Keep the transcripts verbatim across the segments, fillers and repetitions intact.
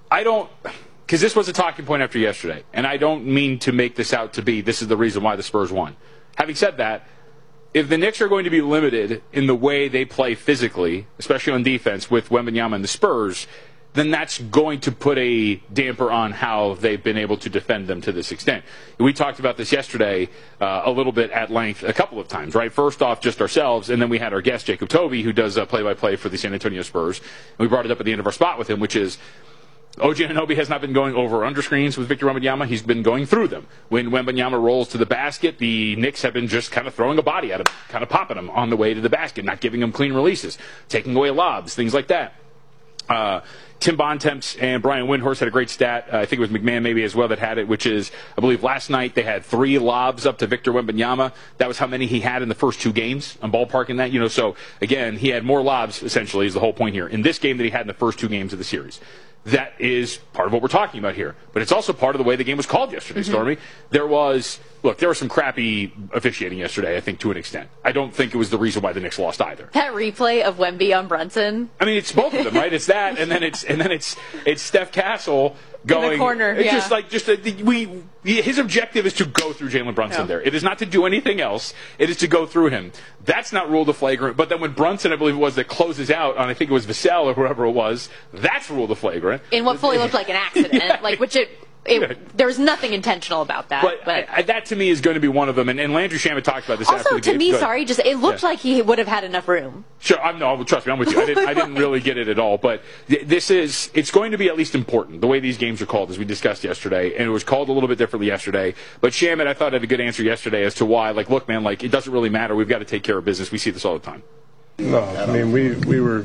I don't, because this was a talking point after yesterday, and I don't mean to make this out to be this is the reason why the Spurs won. Having said that, if the Knicks are going to be limited in the way they play physically, especially on defense with Wembanyama and the Spurs, then that's going to put a damper on how they've been able to defend them to this extent. We talked about this yesterday uh, a little bit at length a couple of times, right? First off, just ourselves, and then we had our guest, Jacob Tovey, who does uh, play-by-play for the San Antonio Spurs. And we brought it up at the end of our spot with him, which is O G Anunoby has not been going over under screens with Victor Wembanyama. He's been going through them. When Wembanyama rolls to the basket, the Knicks have been just kind of throwing a body at him, kind of popping him on the way to the basket, not giving him clean releases, taking away lobs, things like that. Uh, Tim Bontemps and Brian Windhorst had a great stat. Uh, I think it was McMahon maybe as well that had it, which is, I believe last night they had three lobs up to Victor Wembanyama. That was how many he had in the first two games. I'm ballparking that, you know. So again, he had more lobs essentially is the whole point here in this game that he had in the first two games of the series. That is part of what we're talking about here. But it's also part of the way the game was called yesterday, mm-hmm. Stormy. There was, look, there was some crappy officiating yesterday, I think, to an extent. I don't think it was the reason why the Knicks lost either. That replay of Wemby on Brunson. I mean, it's both of them, right? It's that, and then it's and then it's it's Steph Castle going in the corner. It's yeah. just like just a, we. His objective is to go through Jalen Brunson. Yeah. There, it is not to do anything else. It is to go through him. That's not ruled a flagrant. But then when Brunson, I believe it was, that closes out on, I think it was Vassell or whoever it was, that's ruled a flagrant. In what fully looked like an accident, yeah. like which it. It, there was nothing intentional about that. But, but I, that, to me, is going to be one of them. And, and Landry Shamet talked about this also, after the game. Also, to me, sorry, just it looked yeah. like he would have had enough room. Sure. I'm, no, trust me, I'm with you. I didn't, I didn't really get it at all. But th- this is, it's going to be at least important, the way these games are called, as we discussed yesterday. And it was called a little bit differently yesterday. But Shamet, I thought, had a good answer yesterday as to why. Like, look, man, like, it doesn't really matter. We've got to take care of business. We see this all the time. No, I mean, we, we were...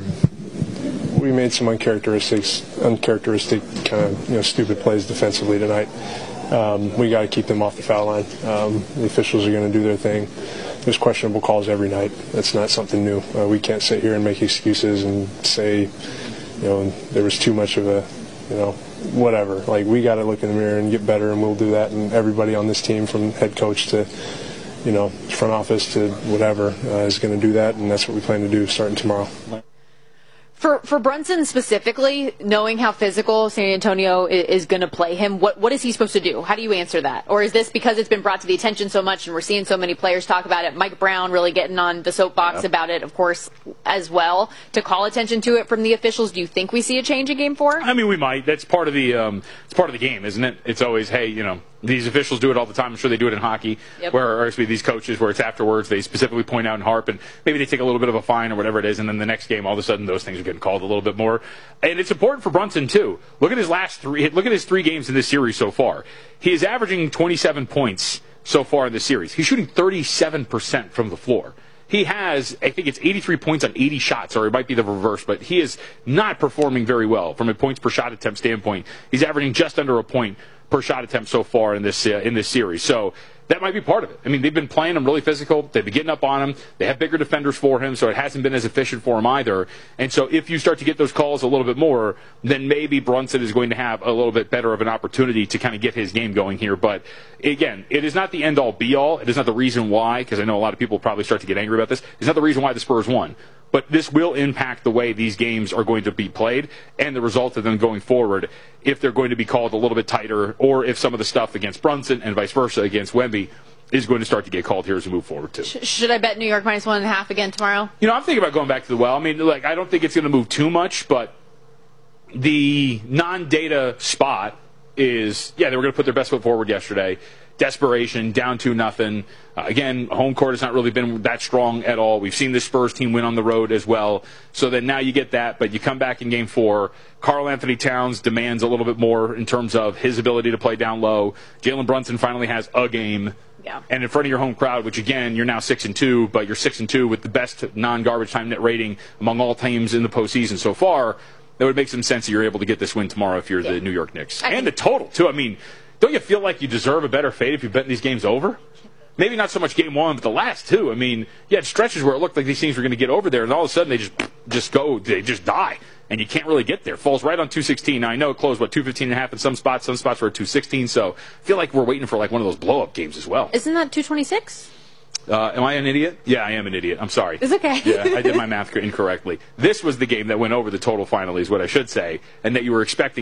We made some uncharacteristic, uncharacteristic kind of, you know, stupid plays defensively tonight. Um, we got to keep them off the foul line. Um, the officials are going to do their thing. There's questionable calls every night. That's not something new. Uh, we can't sit here and make excuses and say, you know, there was too much of a, you know, whatever. Like, we got to look in the mirror and get better, and we'll do that. And everybody on this team, from head coach to, you know, front office to whatever, uh, is going to do that, and that's what we plan to do starting tomorrow. For for Brunson specifically, knowing how physical San Antonio is, is going to play him, what what is he supposed to do? How do you answer that? Or is this because it's been brought to the attention so much and we're seeing so many players talk about it? Mike Brown really getting on the soapbox yeah. about it, of course, as well, to call attention to it from the officials. Do you think we see a change in Game Four? I mean, we might. That's part of the um, it's part of the game, isn't it? It's always, hey, you know, these officials do it all the time. I'm sure they do it in hockey, yep. where or excuse me, these coaches, where it's afterwards, they specifically point out and harp, and maybe they take a little bit of a fine or whatever it is, and then the next game, all of a sudden, those things are getting called a little bit more. And it's important for Brunson too. Look at his last three. Look at his three games in this series so far. He is averaging twenty-seven points so far in this series. He's shooting thirty-seven percent from the floor. He has, I think it's eighty-three points on eighty shots, or it might be the reverse, but he is not performing very well from a points per shot attempt standpoint. He's averaging just under a point per shot attempt so far in this uh, in this series. So that might be part of it. I mean, they've been playing him really physical. They've been getting up on him. They have bigger defenders for him, so it hasn't been as efficient for him either. And so if you start to get those calls a little bit more, then maybe Brunson is going to have a little bit better of an opportunity to kind of get his game going here. But again, it is not the end-all, be-all. It is not the reason why, because I know a lot of people will probably start to get angry about this. It's not the reason why the Spurs won. But this will impact the way these games are going to be played and the result of them going forward if they're going to be called a little bit tighter, or if some of the stuff against Brunson and vice versa against Wemby is going to start to get called here as we move forward too. Should I bet New York minus one and a half again tomorrow? You know, I'm thinking about going back to the well. I mean, like, I don't think it's going to move too much, but the non-data spot is, yeah, they were going to put their best foot forward yesterday. Desperation, down two nothing. Uh, again, home court has not really been that strong at all. We've seen this Spurs team win on the road as well. So then now you get that, but you come back in game four. Karl Anthony Towns demands a little bit more in terms of his ability to play down low. Jalen Brunson finally has a game. Yeah. And in front of your home crowd, which again, you're now six and two, but you're six and two with the best non-garbage time net rating among all teams in the postseason so far. That would make some sense that you're able to get this win tomorrow if you're yeah. the New York Knicks. I and the total, too. I mean, don't you feel like you deserve a better fate if you bet these games over? Maybe not so much game one, but the last two. I mean, you had stretches where it looked like these teams were going to get over there, and all of a sudden they just just go, they just die, and you can't really get there. Falls right on two sixteen. Now, I know it closed, what, two fifteen and a half in some spots. Some spots were at two sixteen, so I feel like we're waiting for like one of those blow-up games as well. Isn't that two twenty-six? Uh, am I an idiot? Yeah, I am an idiot. I'm sorry. It's okay. Yeah, I did my math incorrectly. This was the game that went over the total finally, is what I should say, and that you were expecting